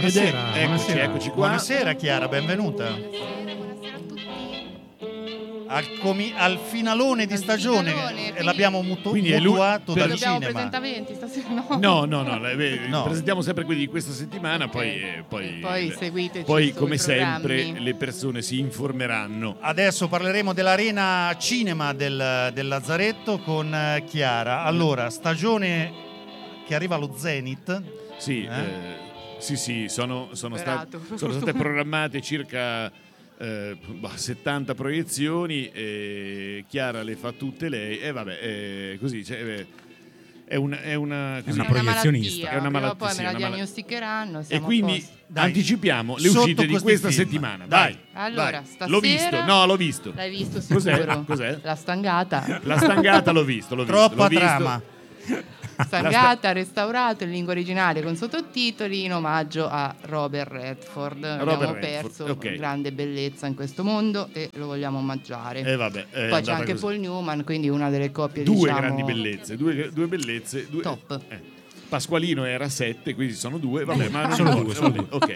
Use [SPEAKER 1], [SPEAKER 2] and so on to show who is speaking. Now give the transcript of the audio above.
[SPEAKER 1] Buonasera.
[SPEAKER 2] Eccoci qua.
[SPEAKER 3] Buonasera Chiara, benvenuta.
[SPEAKER 4] Buonasera a tutti.
[SPEAKER 3] Al finalone di stagione
[SPEAKER 4] finalone,
[SPEAKER 3] l'abbiamo
[SPEAKER 2] quindi è
[SPEAKER 3] mutuato dal
[SPEAKER 4] Dobbiamo
[SPEAKER 3] cinema.
[SPEAKER 4] presentare stasera,
[SPEAKER 2] No,
[SPEAKER 3] No.
[SPEAKER 2] presentiamo sempre quelli di questa settimana,
[SPEAKER 4] Ok.
[SPEAKER 2] poi
[SPEAKER 4] seguiteci
[SPEAKER 2] poi
[SPEAKER 4] sui
[SPEAKER 2] come sempre
[SPEAKER 4] programmi.
[SPEAKER 2] le persone si informeranno.
[SPEAKER 3] Adesso parleremo dell'arena cinema del Lazzaretto con Chiara. Allora, stagione che arriva allo Zenith.
[SPEAKER 2] Sì, sì, sono
[SPEAKER 4] Superato.
[SPEAKER 2] state programmate circa 70 proiezioni e Chiara le fa tutte lei e vabbè, così cioè, è una
[SPEAKER 1] proiezionista.
[SPEAKER 2] È una malattia,
[SPEAKER 4] Poi me la
[SPEAKER 2] una
[SPEAKER 4] diagnosticheranno.
[SPEAKER 2] e
[SPEAKER 4] siamo a
[SPEAKER 2] quindi
[SPEAKER 4] posto.
[SPEAKER 3] Dai.
[SPEAKER 2] anticipiamo le
[SPEAKER 3] Sotto
[SPEAKER 2] uscite di
[SPEAKER 3] questi
[SPEAKER 2] questa
[SPEAKER 3] film.
[SPEAKER 2] settimana.
[SPEAKER 3] Dai.
[SPEAKER 4] Allora,
[SPEAKER 2] vai.
[SPEAKER 4] stasera
[SPEAKER 2] L'ho visto, no, l'ho visto.
[SPEAKER 4] L'hai visto
[SPEAKER 2] Cos'è?
[SPEAKER 4] sicuro?
[SPEAKER 2] Cos'è?
[SPEAKER 4] La stangata.
[SPEAKER 2] La stangata l'ho visto.
[SPEAKER 3] Troppa
[SPEAKER 2] l'ho visto.
[SPEAKER 3] trama.
[SPEAKER 4] Stangata, restaurato in lingua originale con sottotitoli in omaggio a Robert Redford. Abbiamo perso
[SPEAKER 2] ok.
[SPEAKER 4] grande bellezza in questo mondo e lo vogliamo omaggiare.
[SPEAKER 2] Vabbè,
[SPEAKER 4] Poi c'è anche Paul Newman, quindi una delle coppie
[SPEAKER 2] due
[SPEAKER 4] diciamo
[SPEAKER 2] grandi bellezze, due bellezze,
[SPEAKER 4] top.
[SPEAKER 2] Pasqualino era 7, quindi sono 2, vabbè, ma
[SPEAKER 1] Sono
[SPEAKER 2] non
[SPEAKER 1] due,
[SPEAKER 2] importa,
[SPEAKER 1] sono
[SPEAKER 2] ok.